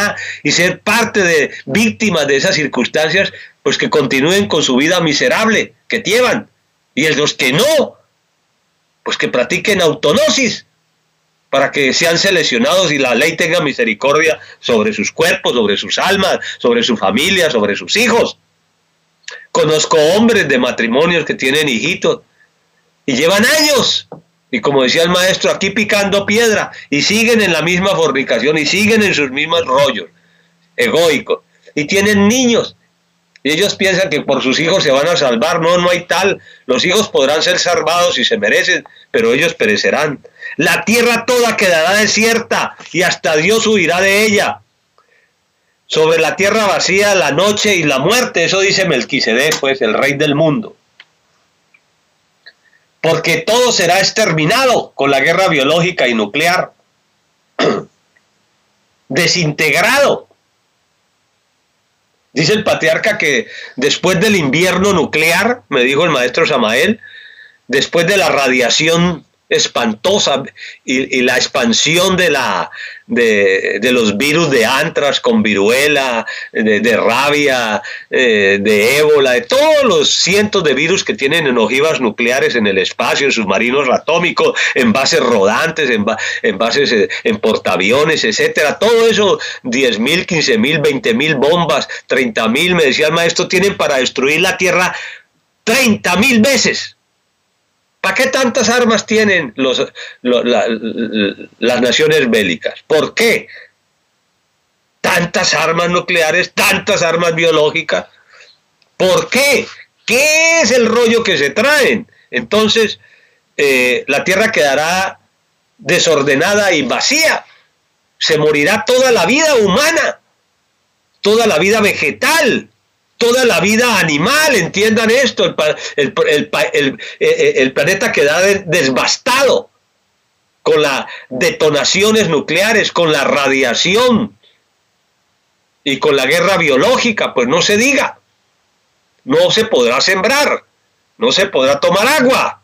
ojalá y ser parte de víctimas de esas circunstancias, pues que continúen con su vida miserable que llevan. Y los que no, pues que practiquen autognosis, para que sean seleccionados y la ley tenga misericordia sobre sus cuerpos, sobre sus almas, sobre su familia, sobre sus hijos. Conozco hombres de matrimonios que tienen hijitos y llevan años, y como decía el maestro, aquí picando piedra, y siguen en la misma fornicación, y siguen en sus mismos rollos egoicos, y tienen niños, y ellos piensan que por sus hijos se van a salvar. No, no hay tal. Los hijos podrán ser salvados si se merecen, pero ellos perecerán. La tierra toda quedará desierta, y hasta Dios huirá de ella. Sobre la tierra vacía la noche y la muerte, eso dice Melquisedec, pues el rey del mundo. Porque todo será exterminado con la guerra biológica y nuclear. Desintegrado. Dice el patriarca que después del invierno nuclear, me dijo el maestro Samael, después de la radiación espantosa y la expansión de los virus de antrax con viruela, de rabia, de ébola, de todos los cientos de virus que tienen en ojivas nucleares en el espacio, en submarinos atómicos, en bases rodantes, en bases, en portaaviones, etcétera. Todo eso, 10.000, 15.000, 20.000 bombas, 30.000, me decía el maestro, tienen para destruir la Tierra 30.000 veces. ¿Para qué tantas armas tienen las naciones bélicas? ¿Por qué tantas armas nucleares, tantas armas biológicas? ¿Por qué? ¿Qué es el rollo que se traen? Entonces, la Tierra quedará desordenada y vacía. Se morirá toda la vida humana, toda la vida vegetal, toda la vida animal. Entiendan esto, el planeta queda devastado con las detonaciones nucleares, con la radiación y con la guerra biológica, pues no se diga. No se podrá sembrar, no se podrá tomar agua.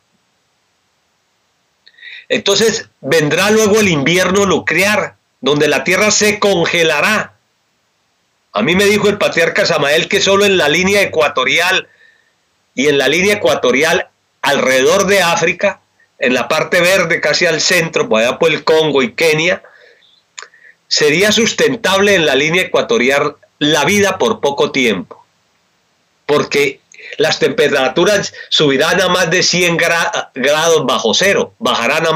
Entonces vendrá luego el invierno nuclear, donde la Tierra se congelará. A mí me dijo el patriarca Samael que solo en la línea ecuatorial y en la línea ecuatorial alrededor de África, en la parte verde casi al centro, por allá por el Congo y Kenia, sería sustentable en la línea ecuatorial la vida por poco tiempo, porque las temperaturas subirán a más de 100 grados bajo cero, bajarán a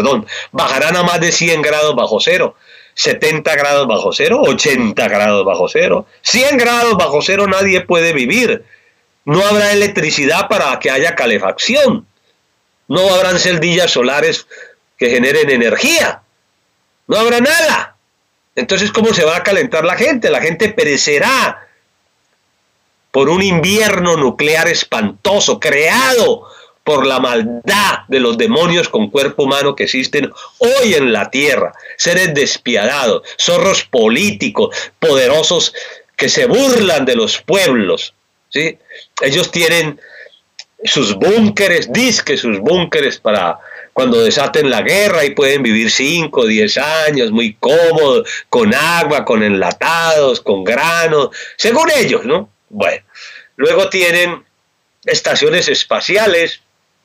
más de 100 grados bajo cero. 70 grados bajo cero, 80 grados bajo cero, 100 grados bajo cero nadie puede vivir. No habrá electricidad para que haya calefacción. No habrán celdillas solares que generen energía. No habrá nada. Entonces, ¿cómo se va a calentar la gente? La gente perecerá por un invierno nuclear espantoso, creado por la maldad de los demonios con cuerpo humano que existen hoy en la tierra, seres despiadados, zorros políticos, poderosos que se burlan de los pueblos, ¿sí? Ellos tienen sus búnkeres, sus búnkeres para cuando desaten la guerra y pueden vivir 5 o 10 años muy cómodos, con agua, con enlatados, con granos, según ellos, ¿no? Bueno, luego tienen estaciones espaciales.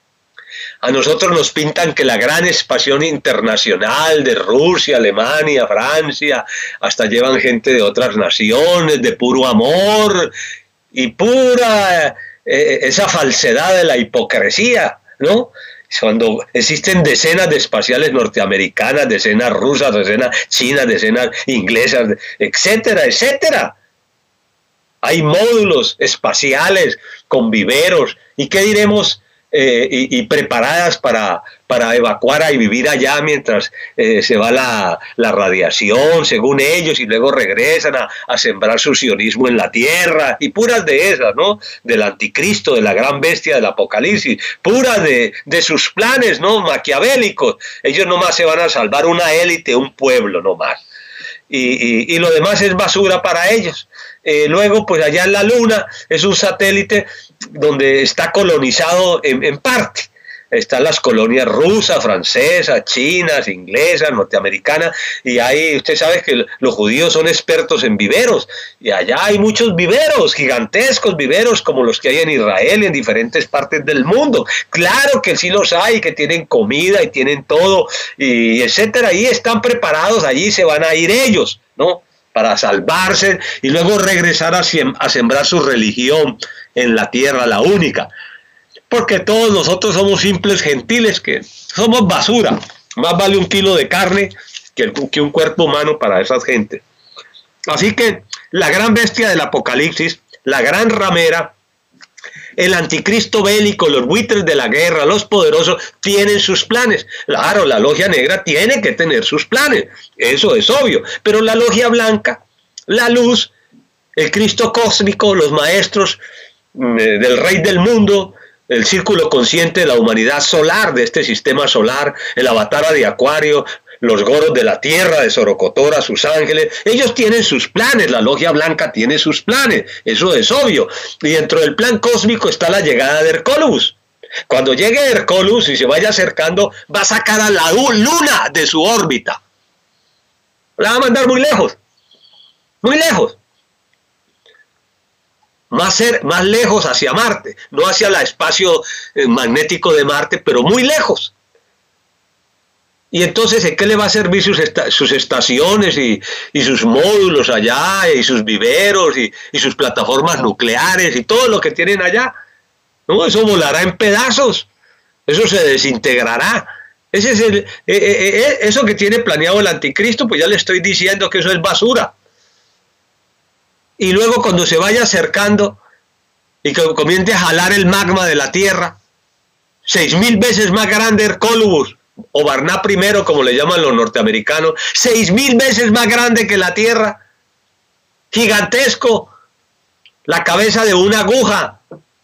A nosotros nos pintan que la gran expansión internacional de Rusia, Alemania, Francia, hasta llevan gente de otras naciones, de puro amor y pura esa falsedad de la hipocresía, ¿no? Cuando existen decenas de espaciales norteamericanas, decenas rusas, decenas chinas, decenas inglesas, etcétera, etcétera. Hay módulos espaciales con viveros, ¿y qué diremos? Y preparadas para evacuar y vivir allá mientras se va la radiación, según ellos, y luego regresan a sembrar su sionismo en la tierra, y puras de esas, ¿no? Del anticristo, de la gran bestia del apocalipsis, puras de sus planes, ¿no? Maquiavélicos. Ellos nomás se van a salvar una élite, un pueblo nomás. Y lo demás es basura para ellos. Luego, pues allá en la Luna es un satélite donde está colonizado en parte. están las colonias rusas, francesas, chinas, inglesas, norteamericanas, y ahí usted sabe que los judíos son expertos en viveros, y allá hay muchos viveros, gigantescos viveros como los que hay en Israel y en diferentes partes del mundo. Claro que sí los hay, que tienen comida y tienen todo, y etcétera, y están preparados, allí se van a ir ellos, ¿no?, para salvarse y luego regresar a sembrar su religión en la tierra, la única. Porque todos nosotros somos simples gentiles, que somos basura. Más vale un kilo de carne que un cuerpo humano para esas gentes. Así que la gran bestia del Apocalipsis, la gran ramera, el anticristo bélico, los buitres de la guerra, los poderosos, tienen sus planes. Claro, la logia negra tiene que tener sus planes, eso es obvio. Pero la logia blanca, la luz, el Cristo cósmico, los maestros del Rey del mundo, el círculo consciente de la humanidad solar, de este sistema solar, el Avatara de Acuario, los goros de la tierra, de Sorocotora, sus ángeles, ellos tienen sus planes, la logia blanca tiene sus planes, eso es obvio. Y dentro del plan cósmico está la llegada de Hercólubus. Cuando llegue Hercólubus y se vaya acercando, va a sacar a la luna de su órbita. La va a mandar muy lejos, muy lejos. Más lejos hacia Marte, no hacia el espacio magnético de Marte, pero muy lejos. Y entonces, ¿en qué le va a servir sus estaciones y sus módulos allá, y sus viveros y sus plataformas nucleares y todo lo que tienen allá? No, eso volará en pedazos, eso se desintegrará. Ese es eso que tiene planeado el anticristo, pues ya le estoy diciendo que eso es basura. Y luego cuando se vaya acercando y que comience a jalar el magma de la tierra, 6.000 veces más grande Hercólubus, o Barná I, como le llaman los norteamericanos, 6.000 veces más grande que la tierra, gigantesco, la cabeza de una aguja,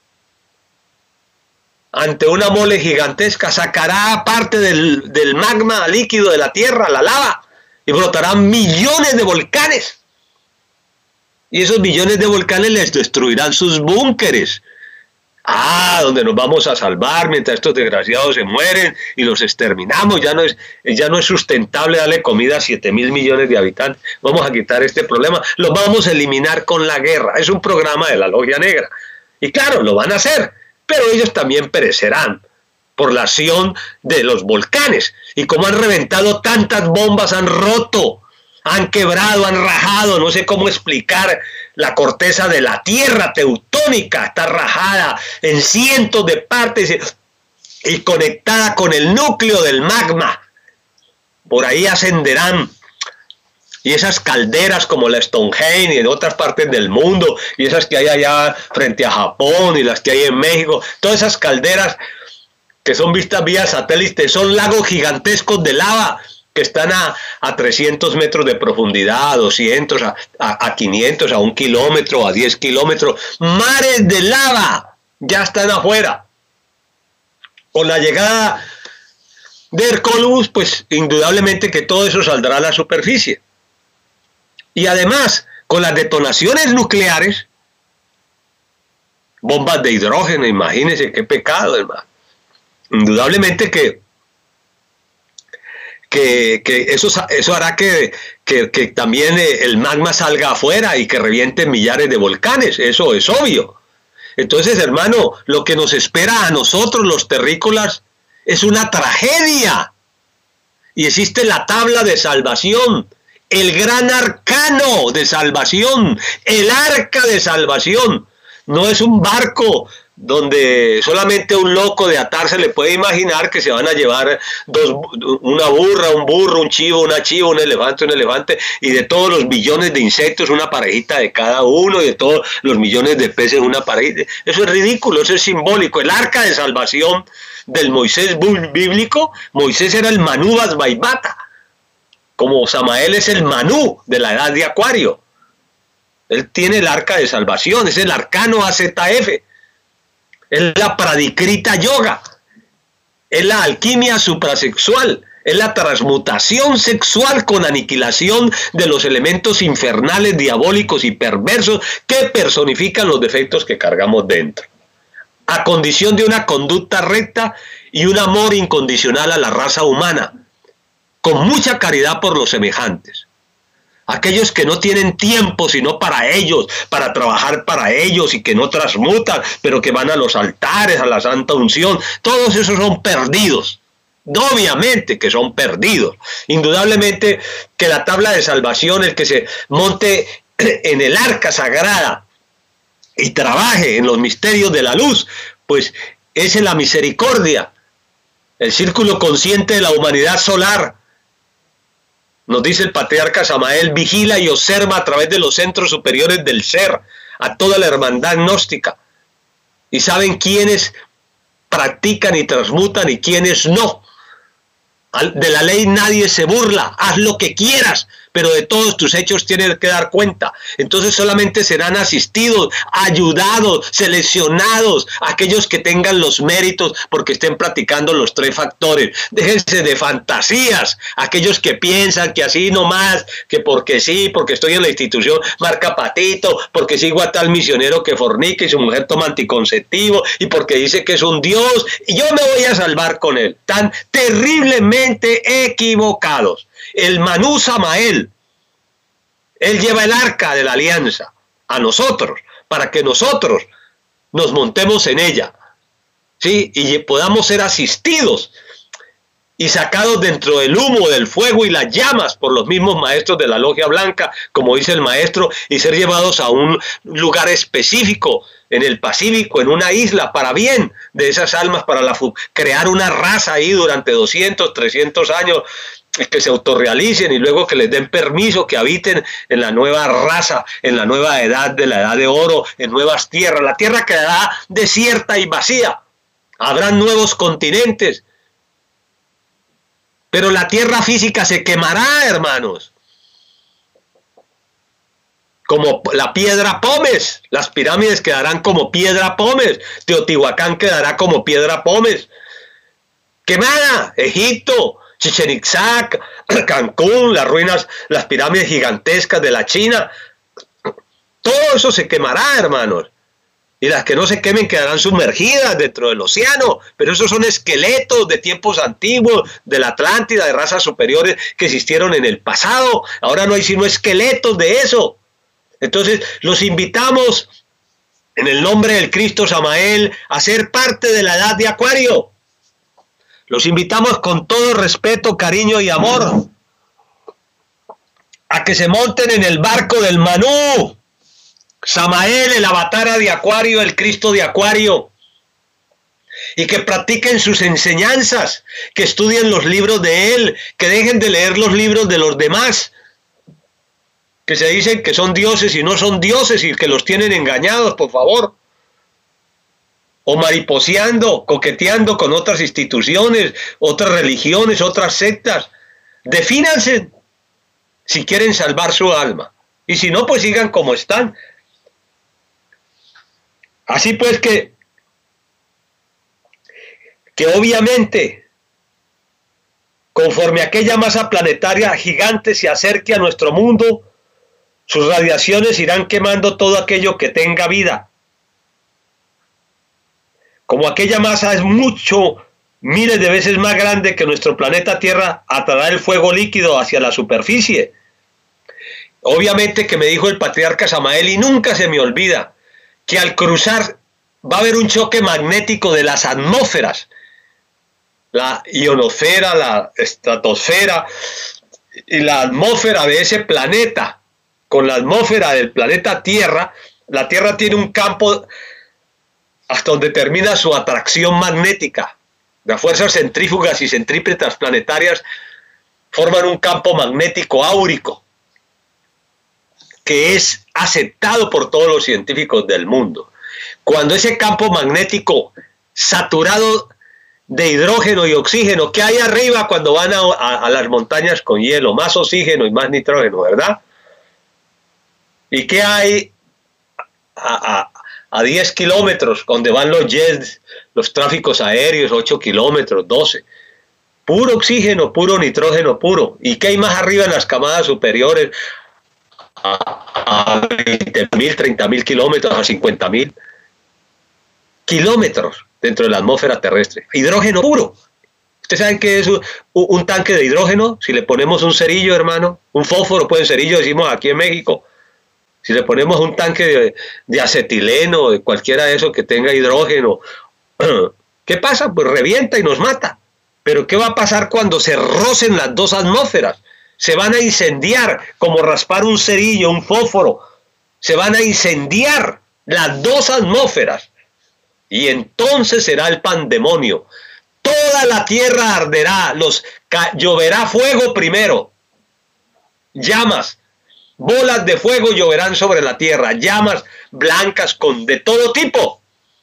ante una mole gigantesca, sacará parte del magma líquido de la tierra, la lava, y brotarán millones de volcanes. Y esos millones de volcanes les destruirán sus búnkeres. Donde nos vamos a salvar mientras estos desgraciados se mueren y los exterminamos. Ya no es sustentable darle comida a 7.000 millones de habitantes. Vamos a quitar este problema. Lo vamos a eliminar con la guerra. Es un programa de la logia negra. Y claro, lo van a hacer, pero ellos también perecerán por la acción de los volcanes. Y como han reventado tantas bombas, han roto, han quebrado, han rajado, no sé cómo explicar, la corteza de la tierra teutónica está rajada en cientos de partes y conectada con el núcleo del magma. Por ahí ascenderán. Y esas calderas como la Stonehenge y en otras partes del mundo, y esas que hay allá frente a Japón y las que hay en México, todas esas calderas que son vistas vía satélite, son lagos gigantescos de lava que están a 300 metros de profundidad, a 200, a 500, a 1 kilómetro, a 10 kilómetros. Mares de lava ya están afuera. Con la llegada de Hercólubus, pues indudablemente que todo eso saldrá a la superficie. Y además, con las detonaciones nucleares, bombas de hidrógeno, imagínense qué pecado, hermano. Indudablemente que eso hará que también el magma salga afuera y que revienten millares de volcanes, eso es obvio. Entonces, hermano, lo que nos espera a nosotros los terrícolas es una tragedia. Y existe la tabla de salvación, el gran arcano de salvación, el arca de salvación. No es un barco donde solamente un loco de atar se le puede imaginar que se van a llevar una burra, un burro, un chivo, una chiva, un elefante, y de todos los millones de insectos una parejita de cada uno, y de todos los millones de peces una parejita. Eso es ridículo, eso es simbólico. El arca de salvación del Moisés bíblico, Moisés era el Manú Basbaibata, como Samael es el Manú de la edad de Acuario. Él tiene el arca de salvación, es el arcano AZF. Es la Pradikrita Yoga, es la alquimia suprasexual, es la transmutación sexual con aniquilación de los elementos infernales, diabólicos y perversos que personifican los defectos que cargamos dentro. a condición de una conducta recta y un amor incondicional a la raza humana, con mucha caridad por los semejantes. Aquellos que no tienen tiempo sino para ellos, para trabajar para ellos y que no transmutan, pero que van a los altares, a la santa unción, todos esos son perdidos. Obviamente que son perdidos. Indudablemente que la tabla de salvación, el que se monte en el arca sagrada y trabaje en los misterios de la luz, pues es en la misericordia, el círculo consciente de la humanidad solar. Nos dice el patriarca Samael: vigila y observa a través de los centros superiores del ser a toda la hermandad gnóstica, y saben quiénes practican y transmutan y quiénes no. De la ley nadie se burla, haz lo que quieras, pero de todos tus hechos tienes que dar cuenta. Entonces solamente serán asistidos, ayudados, seleccionados aquellos que tengan los méritos porque estén practicando los 3 factores. Déjense de fantasías, aquellos que piensan que así nomás, que porque sí, porque estoy en la institución marca patito, porque sigo a tal misionero que fornica y su mujer toma anticonceptivo, y porque dice que es un Dios y yo me voy a salvar con él. Tan terriblemente equivocados. El Manú Samael, él lleva el arca de la alianza a nosotros, para que nosotros nos montemos en ella, ¿sí? Y podamos ser asistidos y sacados dentro del humo, del fuego y las llamas por los mismos maestros de la Logia Blanca, como dice el maestro, y ser llevados a un lugar específico en el Pacífico, en una isla, para bien de esas almas, para crear una raza ahí durante 200, 300 años, que se autorrealicen y luego que les den permiso que habiten en la nueva raza, en la nueva edad de la edad de oro, en nuevas tierras. La tierra quedará desierta y vacía, habrán nuevos continentes, pero la tierra física se quemará, hermanos, como la piedra pómez. Las pirámides quedarán como piedra pómez, Teotihuacán quedará como piedra pómez, quemada. Egipto, Chichén Itzá, Cancún, las ruinas, las pirámides gigantescas de la China, todo eso se quemará, hermanos. Y las que no se quemen quedarán sumergidas dentro del océano, pero esos son esqueletos de tiempos antiguos, de la Atlántida, de razas superiores que existieron en el pasado. Ahora no hay sino esqueletos de eso. Entonces los invitamos en el nombre del Cristo Samael a ser parte de la edad de Acuario. Los invitamos con todo respeto, cariño y amor a que se monten en el barco del Manú Samael, el avatara de Acuario, el Cristo de Acuario, y que practiquen sus enseñanzas, que estudien los libros de él, que dejen de leer los libros de los demás, que se dicen que son dioses y no son dioses y que los tienen engañados, por favor. O mariposeando, coqueteando con otras instituciones, otras religiones, otras sectas. Defínanse si quieren salvar su alma. Y si no, pues sigan como están. Así pues que obviamente, conforme aquella masa planetaria gigante se acerque a nuestro mundo, sus radiaciones irán quemando todo aquello que tenga vida. Como aquella masa es miles de veces más grande que nuestro planeta Tierra, atraerá el fuego líquido hacia la superficie. Obviamente que me dijo el patriarca Samael, y nunca se me olvida, que al cruzar va a haber un choque magnético de las atmósferas, la ionosfera, la estratosfera y la atmósfera de ese planeta, con la atmósfera del planeta Tierra. La Tierra tiene un campo hasta donde termina su atracción magnética. Las fuerzas centrífugas y centrípetas planetarias forman un campo magnético áurico que es aceptado por todos los científicos del mundo. Cuando ese campo magnético saturado de hidrógeno y oxígeno que hay arriba cuando van a las montañas con hielo, más oxígeno y más nitrógeno, ¿verdad? ¿Y qué hay a 10 kilómetros donde van los jets, los tráficos aéreos, 8 kilómetros, 12? Puro oxígeno, puro nitrógeno puro. ¿Y qué hay más arriba en las camadas superiores? A 20.000, 30.000 kilómetros, a 50.000. kilómetros dentro de la atmósfera terrestre. Hidrógeno puro. ¿Ustedes saben qué es un tanque de hidrógeno? Si le ponemos un cerillo, hermano, un fósforo, pues cerillo decimos aquí en México. Si le ponemos un tanque de acetileno, de cualquiera de esos que tenga hidrógeno, ¿qué pasa? Pues revienta y nos mata. Pero ¿qué va a pasar cuando se rocen las dos atmósferas? Se van a incendiar, como raspar un cerillo, un fósforo. Se van a incendiar las dos atmósferas. Y entonces será el pandemonio. Toda la tierra arderá, lloverá fuego primero. Llamas, bolas de fuego lloverán sobre la tierra, llamas blancas de todo tipo.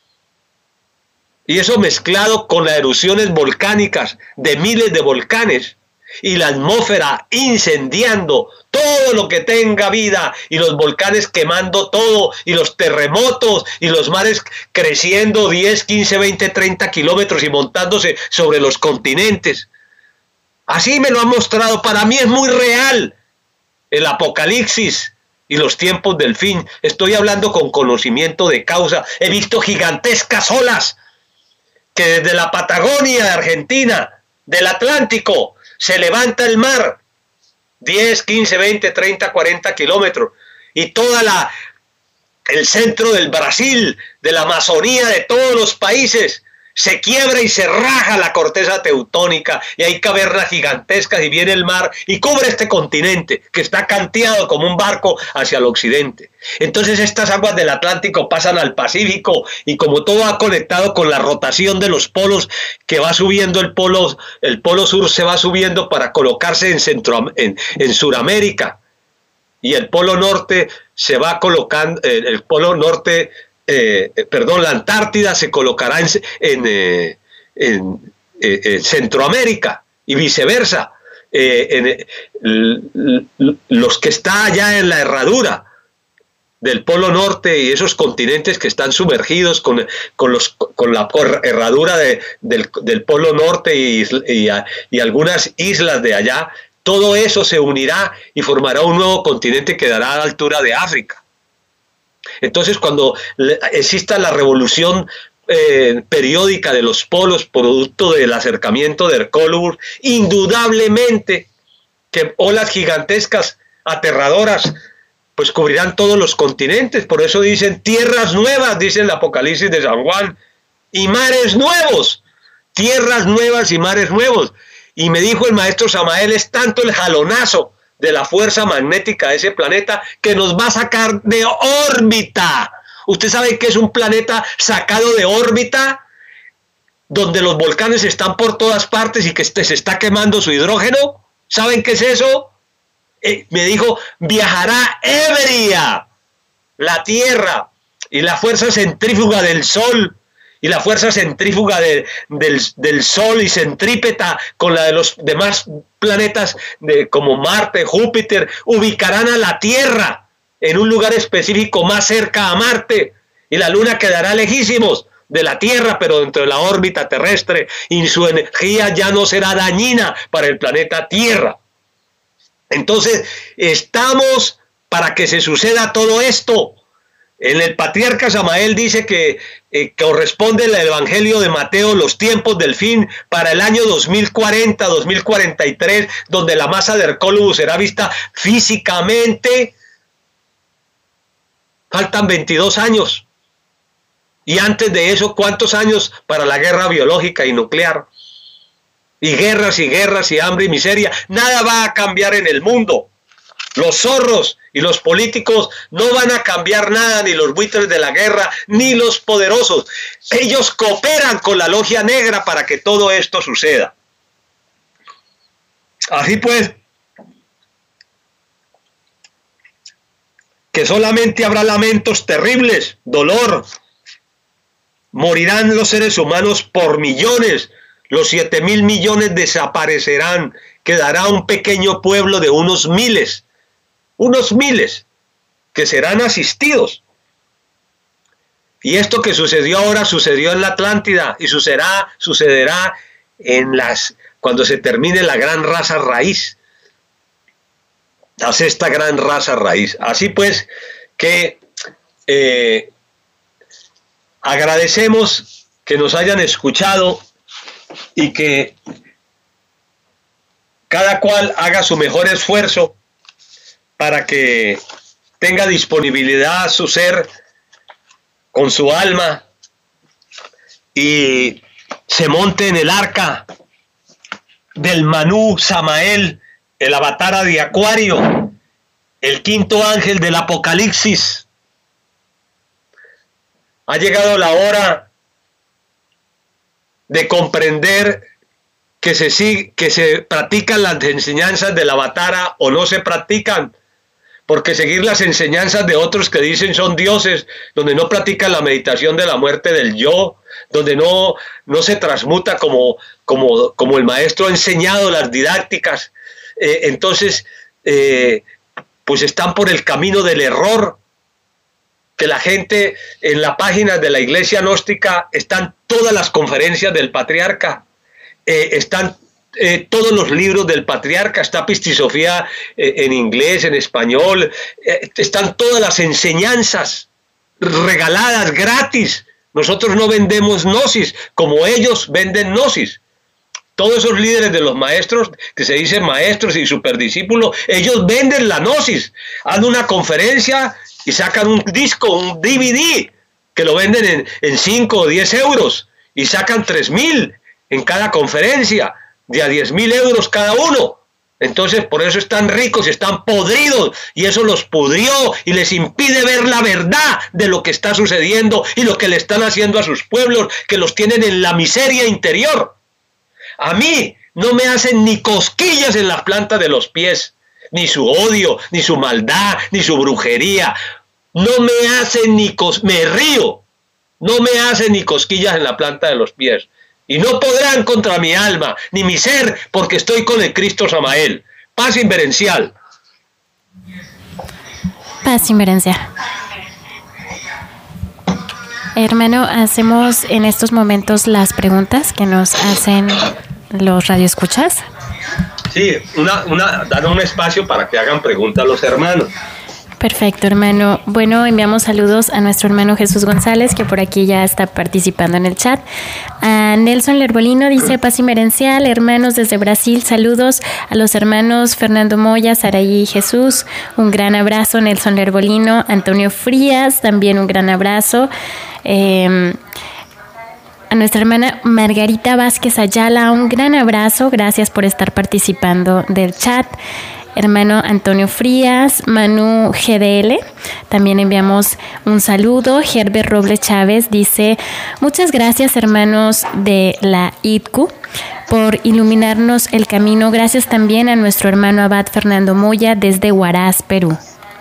Y eso mezclado con las erupciones volcánicas de miles de volcanes y la atmósfera incendiando todo lo que tenga vida y los volcanes quemando todo y los terremotos y los mares creciendo 10, 15, 20, 30 kilómetros y montándose sobre los continentes. Así me lo han mostrado. Para mí es muy real el apocalipsis y los tiempos del fin. Estoy hablando con conocimiento de causa. He visto gigantescas olas que desde la Patagonia de Argentina, del Atlántico, se levanta el mar, 10, 15, 20, 30, 40 kilómetros, y el centro del Brasil, de la Amazonía, de todos los países, se quiebra y se raja la corteza teutónica, y hay cavernas gigantescas, y viene el mar, y cubre este continente, que está canteado como un barco hacia el occidente. Entonces estas aguas del Atlántico pasan al Pacífico, y como todo va conectado con la rotación de los polos, que va subiendo el polo sur se va subiendo para colocarse en Suramérica, y el polo norte se va colocando, la Antártida se colocará en Centroamérica y viceversa. Los que están allá en la herradura del Polo Norte y esos continentes que están sumergidos con la herradura del Polo Norte y algunas islas de allá, todo eso se unirá y formará un nuevo continente que dará a la altura de África. Entonces, cuando exista la revolución periódica de los polos, producto del acercamiento de Hercólubus, indudablemente que olas gigantescas, aterradoras, pues cubrirán todos los continentes. Por eso dicen tierras nuevas, dice el Apocalipsis de San Juan, y mares nuevos, tierras nuevas y mares nuevos. Y me dijo el maestro Samael, es tanto el jalonazo de la fuerza magnética de ese planeta que nos va a sacar de órbita. ¿Usted sabe qué es un planeta sacado de órbita? Donde los volcanes están por todas partes y que se está quemando su hidrógeno. ¿Saben qué es eso? Me dijo, viajará ebria la Tierra y la fuerza centrífuga del Sol y la fuerza centrífuga del Sol y centrípeta con la de los demás planetas como Marte, Júpiter, ubicarán a la Tierra en un lugar específico más cerca a Marte, y la Luna quedará lejísimos de la Tierra, pero dentro de la órbita terrestre, y su energía ya no será dañina para el planeta Tierra. Entonces, estamos para que se suceda todo esto. En el patriarca Samael dice que corresponde el Evangelio de Mateo, los tiempos del fin, para el año 2040, 2043, donde la masa de Hercólubus será vista físicamente. Faltan 22 años. Y antes de eso, ¿cuántos años para la guerra biológica y nuclear? Y guerras y hambre y miseria. Nada va a cambiar en el mundo. Los zorros y los políticos no van a cambiar nada, ni los buitres de la guerra, ni los poderosos. Ellos cooperan con la logia negra para que todo esto suceda. Así pues, que solamente habrá lamentos terribles, dolor. Morirán los seres humanos por millones. Los 7.000 millones desaparecerán. Quedará un pequeño pueblo de unos miles que serán asistidos. Y esto que sucedió ahora sucedió en la Atlántida y sucederá cuando se termine la gran raza raíz, la sexta gran raza raíz. Así pues que Agradecemos que nos hayan escuchado y que cada cual haga su mejor esfuerzo para que tenga disponibilidad su ser con su alma y se monte en el arca del Manú Samael, el avatar de Acuario, el quinto ángel del Apocalipsis. Ha llegado la hora de comprender que se practican las enseñanzas del avatar o no se practican, porque seguir las enseñanzas de otros que dicen son dioses, donde no practican la meditación de la muerte del yo, donde no se transmuta como el maestro ha enseñado las didácticas, entonces pues están por el camino del error. Que la gente en la página de la Iglesia Gnóstica están todas las conferencias del patriarca, están todos los libros del patriarca, está Pistisofía en inglés, en español, están todas las enseñanzas regaladas, gratis. Nosotros no vendemos gnosis como ellos venden gnosis. Todos esos líderes de los maestros, que se dicen maestros y superdiscípulos, ellos venden la gnosis, hacen una conferencia y sacan un disco, un DVD, que lo venden en 5 o 10 euros, y sacan 3.000 en cada conferencia, de a 10.000 euros cada uno. Entonces, por eso están ricos y están podridos, y eso los pudrió y les impide ver la verdad de lo que está sucediendo y lo que le están haciendo a sus pueblos, que los tienen en la miseria interior. A mí no me hacen ni cosquillas en las plantas de los pies, ni su odio, ni su maldad, ni su brujería. No me hacen me río, no me hacen ni cosquillas en la planta de los pies. Y no podrán contra mi alma, ni mi ser, porque estoy con el Cristo Samael. Paz inverencial. Paz inverencial. Hermano, hacemos en estos momentos las preguntas que nos hacen los radioescuchas. Sí, dan un espacio para que hagan preguntas a los hermanos. Perfecto, hermano. Bueno, enviamos saludos a nuestro hermano Jesús González, que por aquí ya está participando en el chat. A Nelson Lerbolino dice: paz inverencial, hermanos desde Brasil, saludos a los hermanos Fernando Moya, Saraí y Jesús. Un gran abrazo, Nelson Lerbolino. Antonio Frías, también un gran abrazo. A nuestra hermana Margarita Vázquez Ayala, un gran abrazo. Gracias por estar participando del chat. Hermano Antonio Frías, Manu GDL, también enviamos un saludo. Herbert Robles Chávez dice: muchas gracias, hermanos de la ITCU, por iluminarnos el camino. Gracias también a nuestro hermano Abad Fernando Moya desde Huaraz, Perú.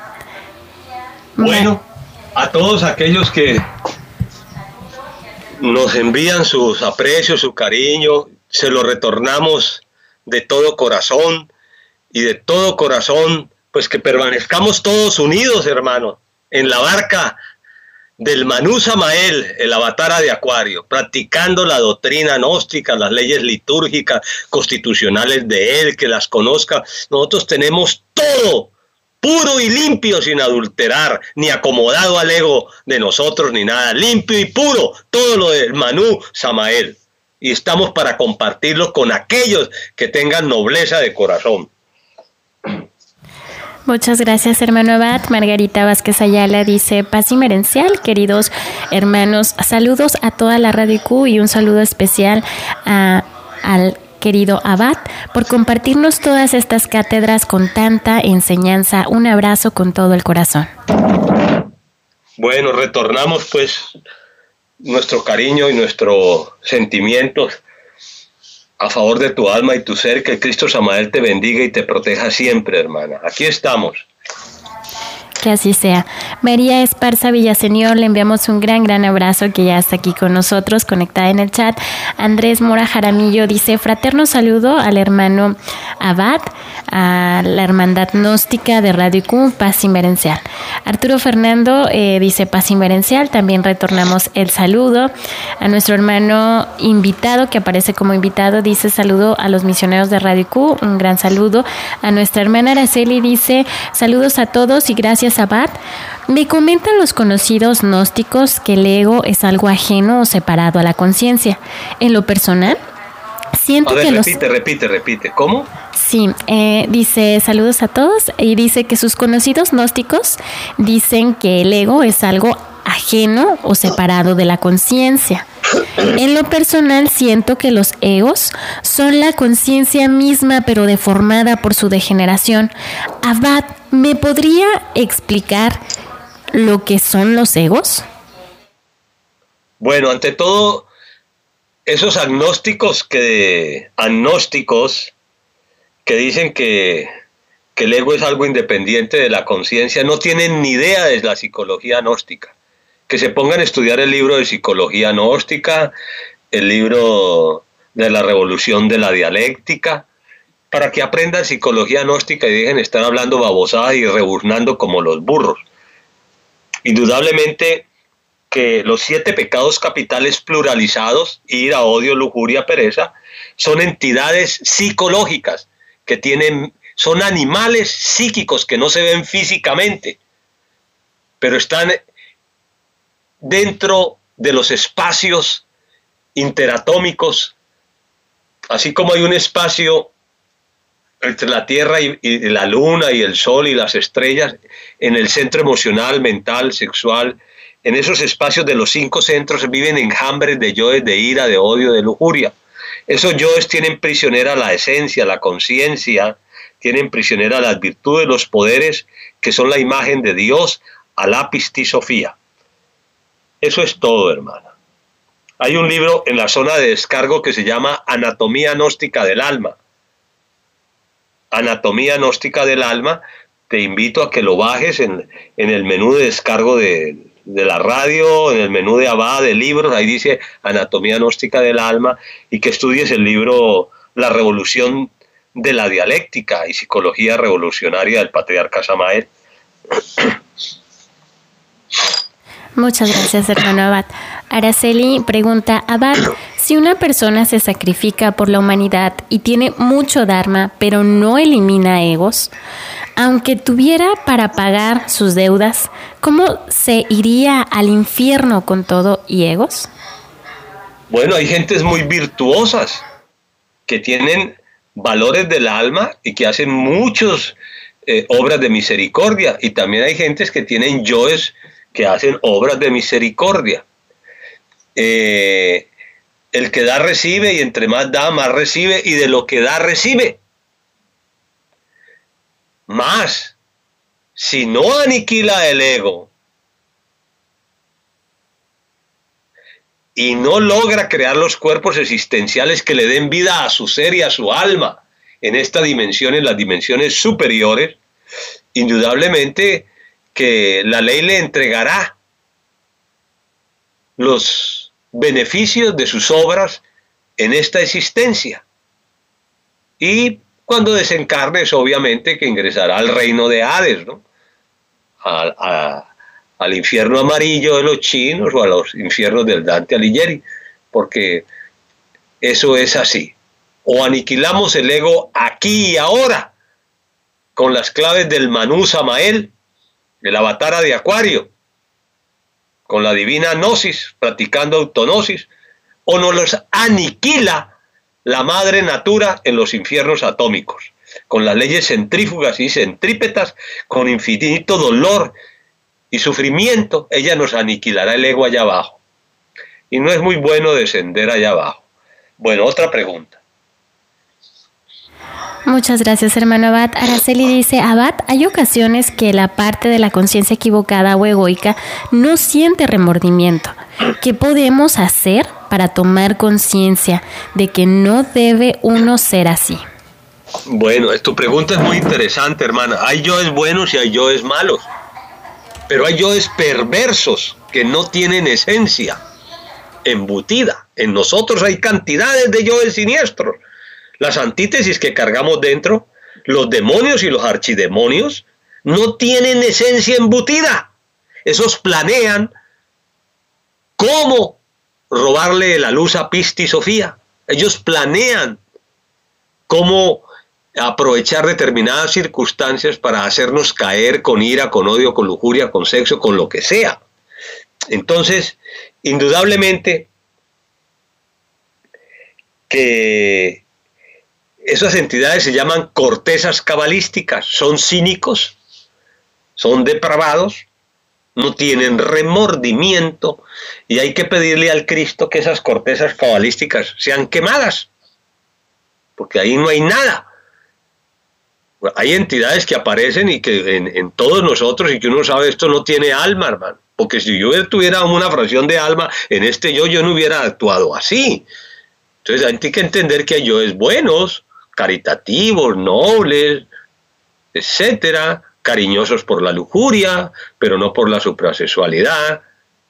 Bueno, a todos aquellos que nos envían sus aprecios, su cariño, se lo retornamos de todo corazón. Y de todo corazón, pues que permanezcamos todos unidos, hermano, en la barca del Manú Samael, el avatar de Acuario, practicando la doctrina gnóstica, las leyes litúrgicas, constitucionales de él, que las conozca. Nosotros tenemos todo puro y limpio, sin adulterar, ni acomodado al ego de nosotros, ni nada, limpio y puro, todo lo del Manú Samael. Y estamos para compartirlo con aquellos que tengan nobleza de corazón. Muchas gracias, hermano Abad. Margarita Vázquez Ayala dice: paz inverencial, queridos hermanos, saludos a toda la Radio Q y un saludo especial al querido Abad por compartirnos todas estas cátedras con tanta enseñanza. Un abrazo con todo el corazón. Bueno, retornamos pues nuestro cariño y nuestros sentimientos a favor de tu alma y tu ser. Que Cristo Samael te bendiga y te proteja siempre, hermana. Aquí estamos. Que así sea. María Esparza Villaseñor, le enviamos un gran abrazo, que ya está aquí con nosotros, conectada en el chat. Andrés Mora Jaramillo dice: fraterno saludo al hermano Abad, a la hermandad gnóstica de Radio Q, paz inverencial. Arturo Fernando dice: paz inverencial. También retornamos el saludo. A nuestro hermano invitado, que aparece como invitado, dice: saludo a los misioneros de Radio Q, un gran saludo. A nuestra hermana Araceli dice: saludos a todos y gracias, Abad, Me comentan los conocidos gnósticos que el ego es algo ajeno o separado a la conciencia. En lo personal, siento que repite. ¿Cómo? Sí, dice saludos a todos y dice que sus conocidos gnósticos dicen que el ego es algo ajeno o separado de la conciencia. En lo personal siento que los egos son la conciencia misma pero deformada por su degeneración. Abad, ¿me podría explicar lo que son los egos? Bueno, ante todo, esos agnósticos que dicen que el ego es algo independiente de la conciencia no tienen ni idea de la psicología gnóstica. Que se pongan a estudiar el libro de psicología gnóstica, el libro de la revolución de la dialéctica, para que aprendan psicología gnóstica y dejen de estar hablando babosadas y rebuznando como los burros. Indudablemente que los 7 pecados capitales pluralizados, ira, odio, lujuria, pereza, son entidades psicológicas que son animales psíquicos que no se ven físicamente, pero están dentro de los espacios interatómicos, así como hay un espacio entre la Tierra y la Luna y el Sol y las estrellas, en el centro emocional, mental, sexual, en esos espacios de los 5 centros viven enjambres de yoes, de ira, de odio, de lujuria. Esos yoes tienen prisionera la esencia, la conciencia, tienen prisionera las virtudes, los poderes, que son la imagen de Dios, Alá, Pisti, Sofía. Eso es todo, hermana. Hay un libro en la zona de descargo que se llama Anatomía Gnóstica del Alma. Anatomía Gnóstica del Alma. Te invito a que lo bajes en el menú de descargo de la radio, en el menú de Abad de libros. Ahí dice Anatomía Gnóstica del Alma, y que estudies el libro La Revolución de la Dialéctica y Psicología Revolucionaria del Patriarca Samael. Muchas gracias, hermano Abad. Araceli pregunta, Abad, si una persona se sacrifica por la humanidad y tiene mucho dharma, pero no elimina egos, aunque tuviera para pagar sus deudas, ¿cómo se iría al infierno con todo y egos? Bueno, hay gentes muy virtuosas que tienen valores del alma y que hacen muchas obras de misericordia, y también hay gentes que tienen yoes que hacen obras de misericordia. El que da recibe, y entre más da, más recibe, y de lo que da recibe. Más, si no aniquila el ego y no logra crear los cuerpos existenciales que le den vida a su ser y a su alma en esta dimensión, en las dimensiones superiores, indudablemente que la ley le entregará los beneficios de sus obras en esta existencia. Y cuando desencarnes, obviamente que ingresará al reino de Hades, ¿no? Al infierno amarillo de los chinos o a los infiernos del Dante Alighieri, porque eso es así. O aniquilamos el ego aquí y ahora con las claves del Manú Samael, el avatara de Acuario, con la divina gnosis, practicando autognosis, o nos los aniquila la madre natura en los infiernos atómicos, con las leyes centrífugas y centrípetas, con infinito dolor y sufrimiento. Ella nos aniquilará el ego allá abajo. Y no es muy bueno descender allá abajo. Bueno, otra pregunta. Muchas gracias, hermano Abad. Araceli dice, Abad, hay ocasiones que la parte de la conciencia equivocada o egoica no siente remordimiento. ¿Qué podemos hacer para tomar conciencia de que no debe uno ser así? Bueno, tu pregunta es muy interesante, hermana. Hay yoes buenos y hay yoes malos, pero hay yoes perversos que no tienen esencia embutida. En nosotros hay cantidades de yoes siniestros. Las antítesis que cargamos dentro, los demonios y los archidemonios, no tienen esencia embutida. Esos planean cómo robarle la luz a Pisti Sofía. Ellos planean cómo aprovechar determinadas circunstancias para hacernos caer con ira, con odio, con lujuria, con sexo, con lo que sea. Entonces, indudablemente que esas entidades se llaman cortezas cabalísticas, son cínicos, son depravados, no tienen remordimiento, y hay que pedirle al Cristo que esas cortezas cabalísticas sean quemadas, porque ahí no hay nada. Hay entidades que aparecen y que en todos nosotros, y que uno sabe esto no tiene alma, hermano, porque si yo tuviera una fracción de alma en este yo no hubiera actuado así. Entonces hay que entender que hay yoes buenos, caritativos, nobles, etcétera, cariñosos por la lujuria, pero no por la suprasexualidad.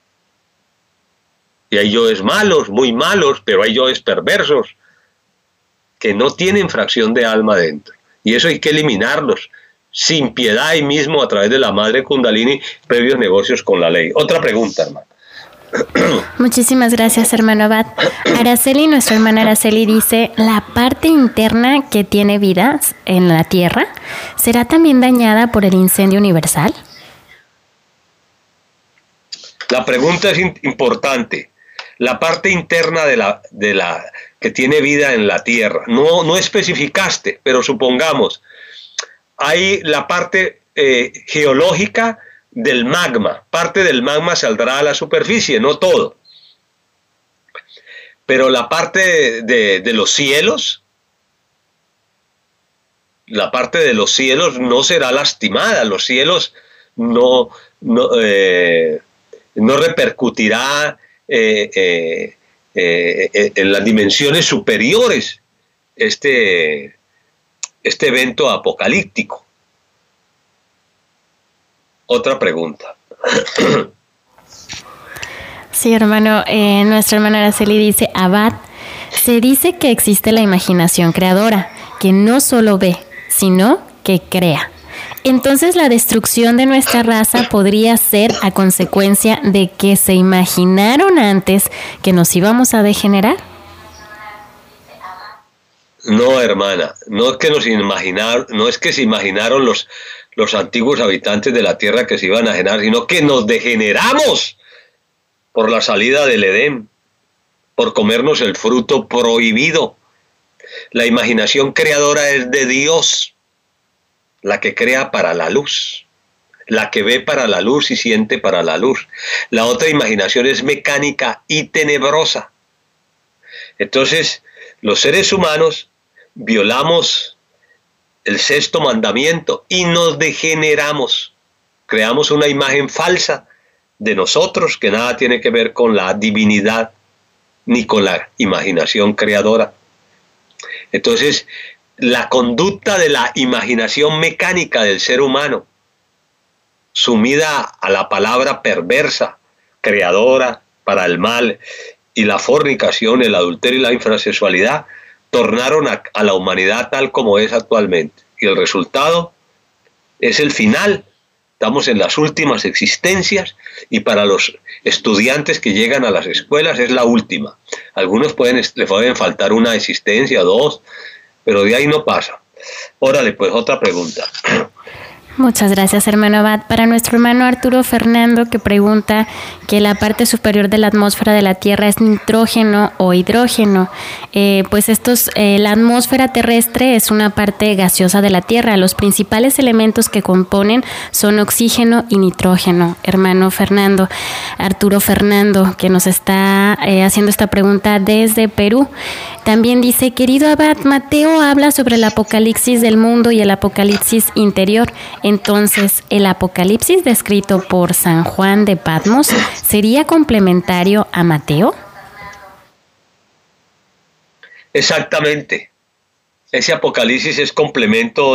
Y hay yoes malos, muy malos, pero hay yoes perversos, que no tienen fracción de alma dentro. Y eso hay que eliminarlos, sin piedad, ahí mismo a través de la madre Kundalini, previos negocios con la ley. Otra pregunta, hermano. Muchísimas gracias, hermano Abad. Araceli, nuestra hermana Araceli dice, ¿la parte interna que tiene vida en la Tierra será también dañada por el incendio universal? La pregunta es importante. La parte interna de la que tiene vida en la Tierra. No especificaste, pero supongamos, hay la parte geológica del magma. Parte del magma saldrá a la superficie, no todo. Pero la parte de los cielos, la parte de los cielos no será lastimada. Los cielos no repercutirá en las dimensiones superiores este evento apocalíptico. Otra pregunta. Sí, hermano, nuestra hermana Araceli dice, Abad, se dice que existe la imaginación creadora, que no solo ve, sino que crea. Entonces, ¿la destrucción de nuestra raza podría ser a consecuencia de que se imaginaron antes que nos íbamos a degenerar? No, hermana, no es que se imaginaron los antiguos habitantes de la tierra que se iban a generar, sino que nos degeneramos por la salida del Edén, por comernos el fruto prohibido. La imaginación creadora es de Dios, la que crea para la luz, la que ve para la luz y siente para la luz. La otra imaginación es mecánica y tenebrosa. Entonces, los seres humanos violamos el sexto mandamiento y nos degeneramos. Creamos una imagen falsa de nosotros que nada tiene que ver con la divinidad ni con la imaginación creadora. Entonces, la conducta de la imaginación mecánica del ser humano, sumida a la palabra perversa, creadora para el mal, y la fornicación, el adulterio y la infrasexualidad, tornaron a la humanidad tal como es actualmente. Y el resultado es el final. Estamos en las últimas existencias, y para los estudiantes que llegan a las escuelas es la última. Algunos le pueden faltar una existencia, dos, pero de ahí no pasa. Órale, pues otra pregunta. Muchas gracias, hermano Abad. Para nuestro hermano Arturo Fernando, que pregunta que la parte superior de la atmósfera de la Tierra es nitrógeno o hidrógeno. La atmósfera terrestre es una parte gaseosa de la Tierra. Los principales elementos que componen son oxígeno y nitrógeno. Hermano Fernando, Arturo Fernando, que nos está haciendo esta pregunta desde Perú, también dice, querido Abad, Mateo habla sobre el apocalipsis del mundo y el apocalipsis interior. Entonces, ¿el apocalipsis descrito por San Juan de Patmos sería complementario a Mateo? Exactamente. Ese apocalipsis es complemento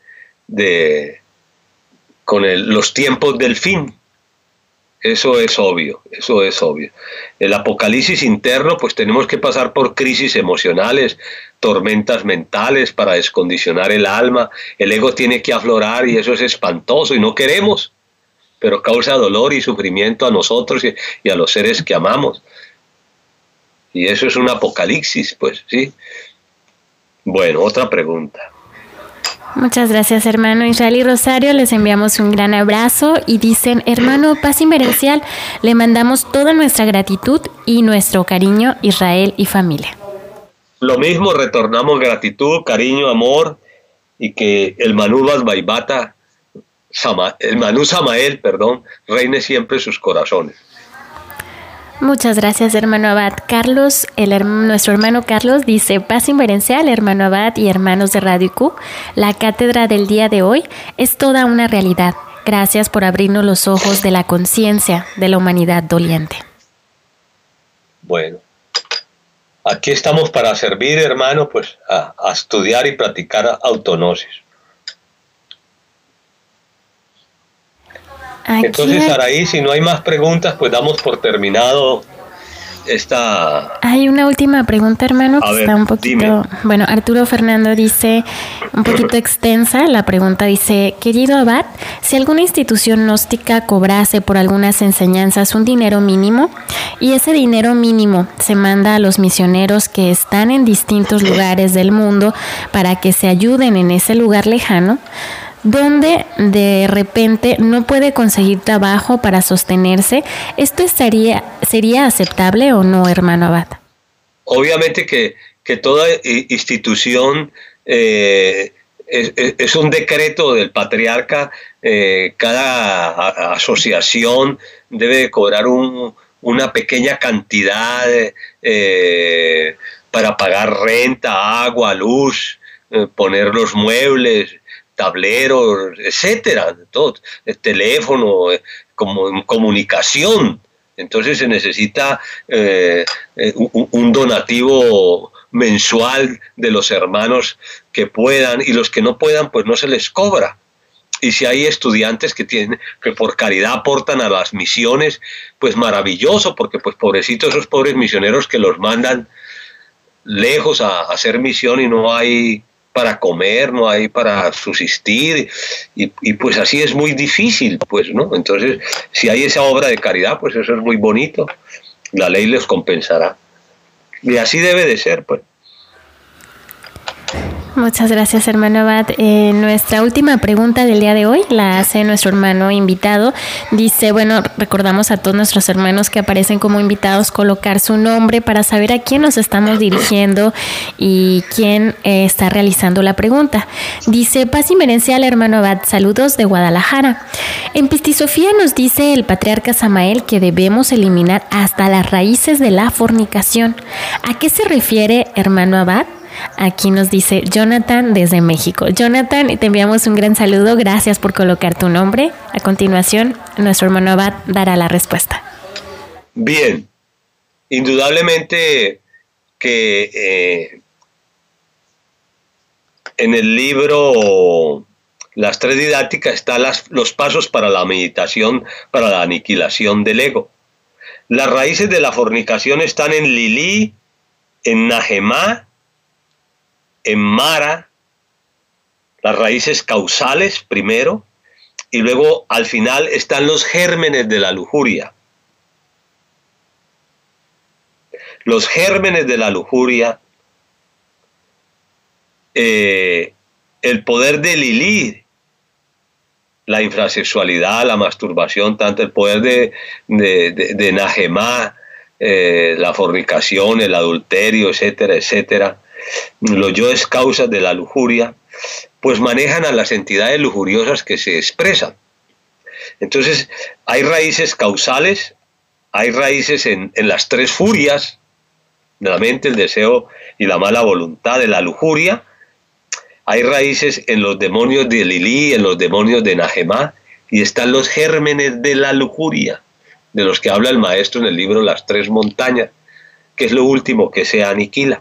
con los tiempos del fin. Eso es obvio, eso es obvio. El apocalipsis interno, pues tenemos que pasar por crisis emocionales, tormentas mentales para descondicionar el alma. El ego tiene que aflorar y eso es espantoso y no queremos, pero causa dolor y sufrimiento a nosotros y a los seres que amamos. Y eso es un apocalipsis, pues, ¿sí? Bueno, otra pregunta. Muchas gracias, hermano Israel y Rosario. Les enviamos un gran abrazo y dicen, hermano Paz Inverencial, le mandamos toda nuestra gratitud y nuestro cariño, Israel y familia. Lo mismo, retornamos gratitud, cariño, amor, y que el Manú Basbaibata, el Manú Samael, reine siempre en sus corazones. Muchas gracias, hermano Abad. Carlos, nuestro hermano Carlos dice, Paz Inverencial, hermano Abad y hermanos de Radio IQ, la cátedra del día de hoy es toda una realidad. Gracias por abrirnos los ojos de la conciencia de la humanidad doliente. Bueno, aquí estamos para servir, hermano, pues a estudiar y practicar autognosis. Entonces, Saraí, si no hay más preguntas, pues damos por terminado esta... Hay una última pregunta, hermano, que está un poquito... Dime. Bueno, Arturo Fernando dice, un poquito extensa, la pregunta dice, querido Abad, si alguna institución gnóstica cobrase por algunas enseñanzas un dinero mínimo, y ese dinero mínimo se manda a los misioneros que están en distintos lugares del mundo para que se ayuden en ese lugar lejano, donde de repente no puede conseguir trabajo para sostenerse, ¿esto sería aceptable o no, hermano Abad? Obviamente que toda institución es un decreto del patriarca, cada asociación debe de cobrar una pequeña cantidad para pagar renta, agua, luz, poner los muebles, tableros, etcétera, todo, el teléfono, comunicación. Entonces se necesita un donativo mensual de los hermanos que puedan, y los que no puedan, pues no se les cobra. Y si hay estudiantes que por caridad aportan a las misiones, pues maravilloso, porque pues pobrecitos esos pobres misioneros que los mandan lejos a hacer misión y no hay para comer, no hay para subsistir, y pues así es muy difícil, pues, ¿no? Entonces, si hay esa obra de caridad, pues eso es muy bonito, la ley les compensará, y así debe de ser, pues. Muchas gracias, hermano Abad. Nuestra última pregunta del día de hoy la hace nuestro hermano invitado. Dice, bueno, recordamos a todos nuestros hermanos que aparecen como invitados colocar su nombre para saber a quién nos estamos dirigiendo y quién está realizando la pregunta. Dice, Paz Inverencial, hermano Abad, saludos de Guadalajara. En Pistisofía nos dice el patriarca Samael que debemos eliminar hasta las raíces de la fornicación. ¿A qué se refiere, hermano Abad? Aquí nos dice Jonathan desde México. Jonathan, te enviamos un gran saludo. Gracias por colocar tu nombre. A continuación, nuestro hermano Abad dará la respuesta. Bien, indudablemente que en el libro Las Tres Didácticas están los pasos para la meditación, para la aniquilación del ego. Las raíces de la fornicación están en Lili, en Nahemá, en Mara, las raíces causales primero, y luego al final están los gérmenes de la lujuria. Los gérmenes de la lujuria, el poder de Lili, la infrasexualidad, la masturbación, tanto el poder de Nahemá, la fornicación, el adulterio, etcétera, etcétera. Los yoes causas de la lujuria, pues manejan a las entidades lujuriosas que se expresan. Entonces, hay raíces causales, hay raíces en las tres furias de la mente, el deseo y la mala voluntad de la lujuria. Hay raíces en los demonios de Lili, en los demonios de Nahemá, y están los gérmenes de la lujuria, de los que habla el maestro en el libro Las Tres Montañas, que es lo último que se aniquila.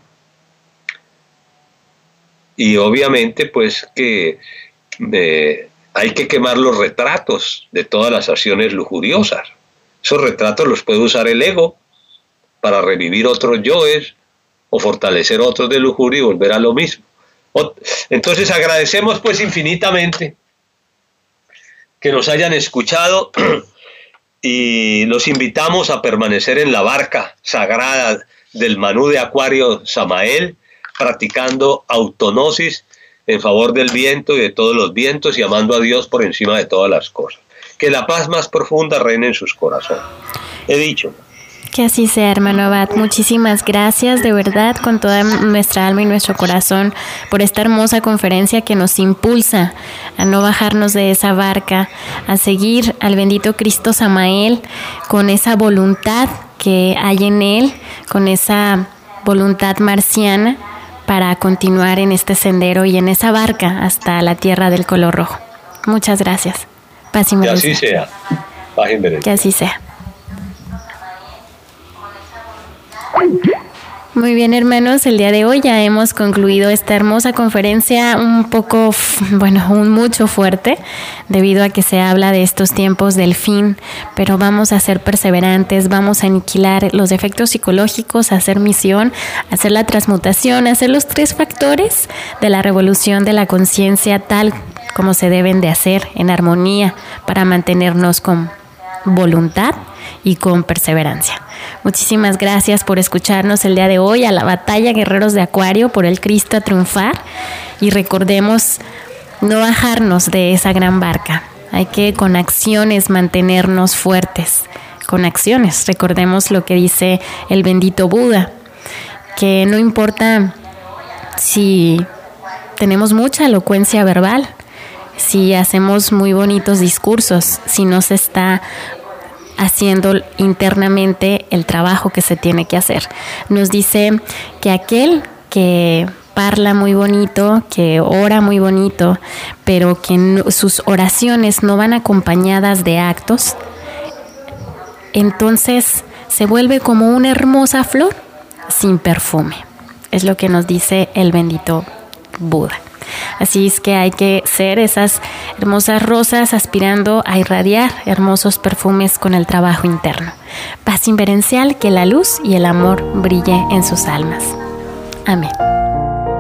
Y obviamente pues que hay que quemar los retratos de todas las acciones lujuriosas. Esos retratos los puede usar el ego para revivir otros yoes o fortalecer otros de lujuria y volver a lo mismo. Entonces agradecemos pues infinitamente que nos hayan escuchado y los invitamos a permanecer en la barca sagrada del Manú de Acuario Samael, practicando autognosis en favor del viento y de todos los vientos y amando a Dios por encima de todas las cosas. Que la paz más profunda reine en sus corazones. He dicho. Que así sea, hermano Abad. Muchísimas gracias, de verdad, con toda nuestra alma y nuestro corazón, por esta hermosa conferencia que nos impulsa a no bajarnos de esa barca, a seguir al bendito Cristo Samael con esa voluntad que hay en él, con esa voluntad marciana para continuar en este sendero y en esa barca hasta la tierra del color rojo. Muchas gracias. Paz y merencia. Que así sea. Paz y merencia. Que así sea. Muy bien, hermanos, el día de hoy ya hemos concluido esta hermosa conferencia un poco, mucho fuerte, debido a que se habla de estos tiempos del fin, pero vamos a ser perseverantes, vamos a aniquilar los defectos psicológicos, a hacer misión, a hacer la transmutación, a hacer los 3 factores de la revolución de la conciencia tal como se deben de hacer en armonía para mantenernos con voluntad y con perseverancia. Muchísimas gracias por escucharnos el día de hoy a la batalla Guerreros de Acuario por el Cristo a triunfar, y recordemos no bajarnos de esa gran barca. Hay que con acciones mantenernos fuertes, con acciones. Recordemos lo que dice el bendito Buda, que no importa si tenemos mucha elocuencia verbal, si hacemos muy bonitos discursos, si no se está haciendo internamente el trabajo que se tiene que hacer. Nos dice que aquel que parla muy bonito, que ora muy bonito, pero que sus oraciones no van acompañadas de actos, entonces se vuelve como una hermosa flor sin perfume. Es lo que nos dice el bendito Buda. Así es que hay que ser esas hermosas rosas aspirando a irradiar hermosos perfumes con el trabajo interno. Paz inverencial, que la luz y el amor brille en sus almas. Amén.